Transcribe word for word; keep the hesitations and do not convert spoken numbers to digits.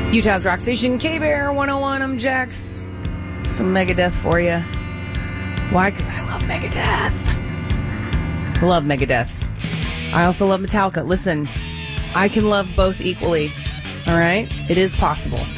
Utah's Rock Station, K-Bear one oh one. I'm Jax. Some Megadeth for you. Why? Because I love Megadeth. I love Megadeth. I also love Metallica. Listen, I can love both equally. All right? It is possible.